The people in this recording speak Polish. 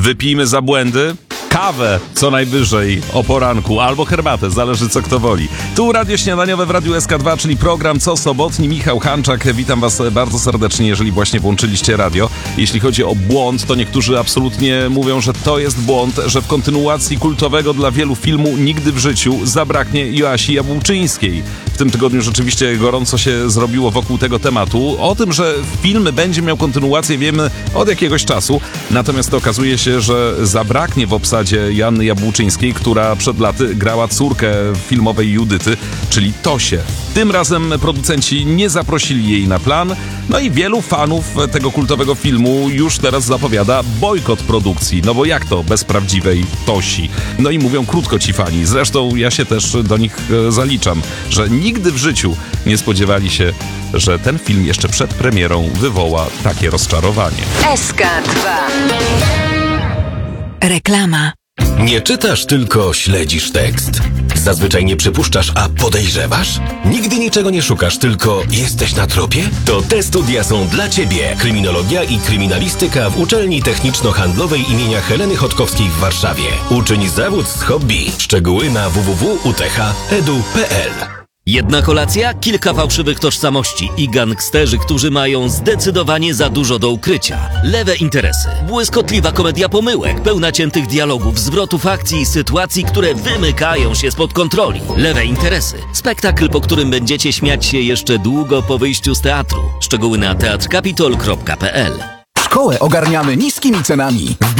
Wypijmy za błędy. Kawę co najwyżej o poranku, albo herbatę, zależy co kto woli. Tu Radio Śniadaniowe w Radiu SK2, czyli program co sobotni. Michał Hanczak, witam was bardzo serdecznie, jeżeli właśnie włączyliście radio. Jeśli chodzi o błąd, to niektórzy absolutnie mówią, że to jest błąd, że w kontynuacji kultowego dla wielu filmu Nigdy w życiu zabraknie Joasi Jabłczyńskiej. W tym tygodniu rzeczywiście gorąco się zrobiło wokół tego tematu. O tym, że film będzie miał kontynuację, wiemy od jakiegoś czasu, natomiast okazuje się, że zabraknie w obsadzie Joanny Jabłczyńskiej, która przed laty grała córkę filmowej Judyty, czyli Tosię. Tym razem producenci nie zaprosili jej na plan, no i wielu fanów tego kultowego filmu już teraz zapowiada bojkot produkcji, no bo jak to bez prawdziwej Tosi? No i mówią krótko ci fani, zresztą ja się też do nich zaliczam, że nigdy w życiu nie spodziewali się, że ten film jeszcze przed premierą wywoła takie rozczarowanie. SK2. Reklama. Nie czytasz, tylko śledzisz tekst. Zazwyczaj nie przypuszczasz, a podejrzewasz? Nigdy niczego nie szukasz, tylko jesteś na tropie? To te studia są dla Ciebie. Kryminologia i kryminalistyka w Uczelni Techniczno-Handlowej imienia Heleny Chodkowskiej w Warszawie. Uczyń zawód z hobby. Szczegóły na www.uth.edu.pl. Jedna kolacja, kilka fałszywych tożsamości i gangsterzy, którzy mają zdecydowanie za dużo do ukrycia. Lewe interesy. Błyskotliwa komedia pomyłek, pełna ciętych dialogów, zwrotów akcji i sytuacji, które wymykają się spod kontroli. Lewe interesy. Spektakl, po którym będziecie śmiać się jeszcze długo po wyjściu z teatru. Szczegóły na teatrkapitol.pl. Szkołę ogarniamy niskimi cenami.